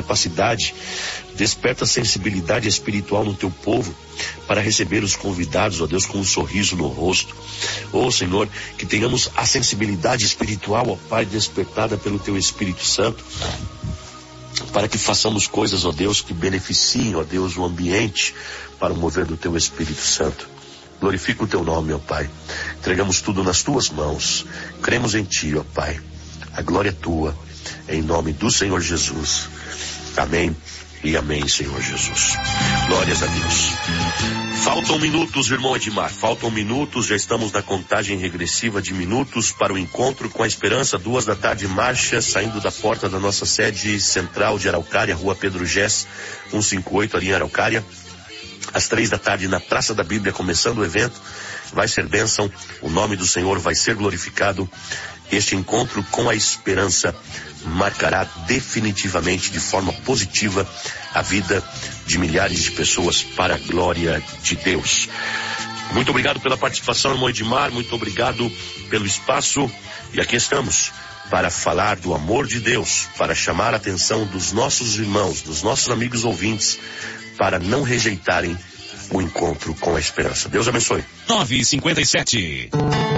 capacidade, desperta sensibilidade espiritual no teu povo para receber os convidados, ó Deus, com um sorriso no rosto. Ó Senhor, que tenhamos a sensibilidade espiritual, ó Pai, despertada pelo teu Espírito Santo, para que façamos coisas, ó Deus, que beneficiem, ó Deus, o ambiente para o mover do teu Espírito Santo. Glorifica o teu nome, ó Pai. Entregamos tudo nas tuas mãos. Cremos em ti, ó Pai. A glória é tua, em nome do Senhor Jesus. Amém e amém, Senhor Jesus. Glórias a Deus. Faltam minutos, irmão Edmar, faltam minutos, já estamos na contagem regressiva de minutos para o encontro com a esperança. 14h, marcha, saindo da porta da nossa sede central de Araucária, Rua Pedro Gés, 158, ali em Araucária. Às 15h, na Praça da Bíblia, começando o evento. Vai ser bênção, o nome do Senhor vai ser glorificado. Este encontro com a esperança marcará definitivamente, de forma positiva, a vida de milhares de pessoas para a glória de Deus. Muito obrigado pela participação, irmão Edmar, muito obrigado pelo espaço. E aqui estamos para falar do amor de Deus, para chamar a atenção dos nossos irmãos, dos nossos amigos ouvintes, para não rejeitarem o encontro com a esperança. Deus abençoe. 9h57.